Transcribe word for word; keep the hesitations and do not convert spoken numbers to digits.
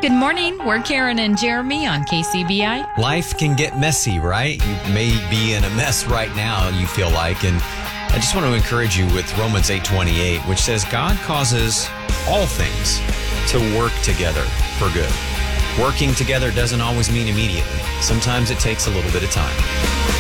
Good morning. We're Karen and Jeremy on K C B I. Life can get messy, right? You may be in a mess right now, you feel like. And I just want to encourage you with Romans eight twenty-eight, which says God causes all things to work together for good. Working together doesn't always mean immediately. Sometimes it takes a little bit of time.